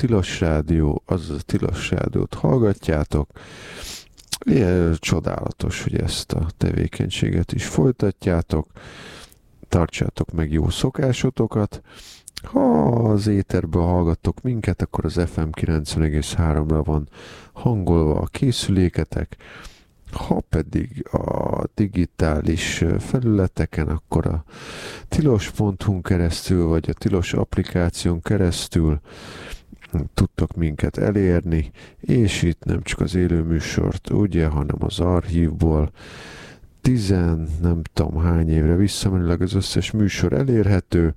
Tilos Rádió, azaz a Tilos Rádiót hallgatjátok. Ilyen csodálatos, hogy ezt a tevékenységet is folytatjátok. Tartsátok meg jó szokásotokat. Ha az éterből hallgattok minket, akkor az FM 90,3-ra van hangolva a készüléketek. Ha pedig a digitális felületeken, akkor a tilos.hu-n keresztül, vagy a tilos applikáción keresztül tudtok minket elérni, és itt nem csak az élőműsort, ugye, hanem az archívból nem tudom hány évre visszamenőleg az összes műsor elérhető,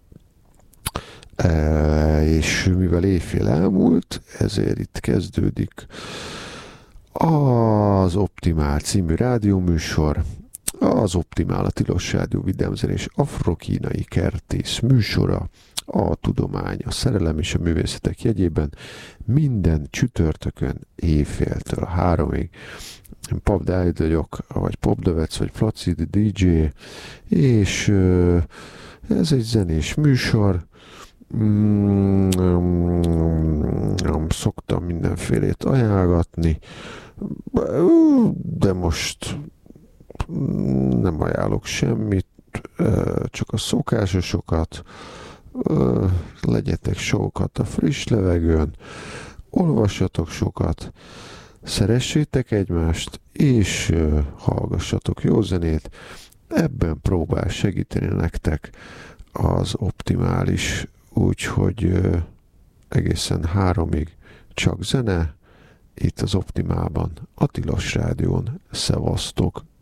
és mivel éjfél elmúlt, ezért itt kezdődik az Optimál című rádióműsor. Az Optimál a Tilos Rádió vidámzenés afrokínai kertész műsora, a tudomány, a szerelem és a művészetek jegyében minden csütörtökön éjféltől 3-ig. Pap Dávid vagyok, vagy Pop Dövec, vagy Placid DJ, és ez egy zenés műsor. Szoktam mindenfélét ajánlatni, de most nem ajánlok semmit, csak a szokásosokat. Legyetek sokat a friss levegőn, olvassatok sokat, szeressétek egymást, és hallgassatok jó zenét. Ebben próbál segíteni nektek az Optimális, úgyhogy egészen 3-ig csak zene, itt az Optimálban, a Tilos Rádión. Szevasztok!